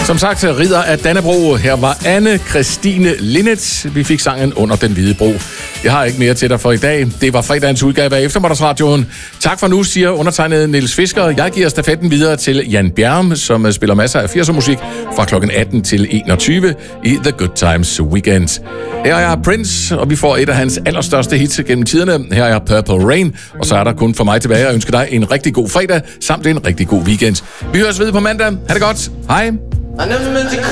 Som sagt, ridder af Dannebrog. Her var Anne Christine Linnet. Vi fik sangen Under den hvide bro. Jeg har ikke mere til dig for i dag. Det var fredagens udgave af Eftermiddagsradioen. Tak for nu, siger undertegnede Niels Fisker. Jeg giver stafetten videre til Jan Bjerm, som spiller masser af 80'er musik fra kl. 18 til 21 i The Good Times Weekend. Her er Prince, og vi får et af hans allerstørste hits gennem tiderne. Her er Purple Rain, og så er der kun for mig tilbage at ønske dig en rigtig god fredag, samt en rigtig god weekend. Vi høres ved på mandag. Ha' det godt. Hej.